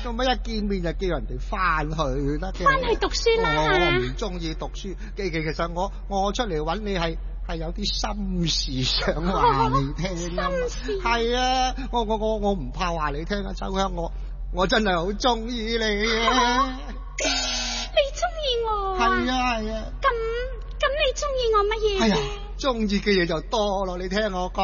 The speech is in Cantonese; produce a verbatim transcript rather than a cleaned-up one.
做乜一見面就叫人哋翻去得嘅？ 翻去讀書啦！ 我唔中意讀書，其其其實我我出嚟揾你係係有啲心事想話你聽啊！ 心事係啊！我我我我唔怕話你聽啊，秋香，我我真係好中意你啊！ 你中意我啊？ 係啊係啊！ 咁咁你中意我乜嘢？ 哎呀，中意嘅嘢就多咯，你聽我講。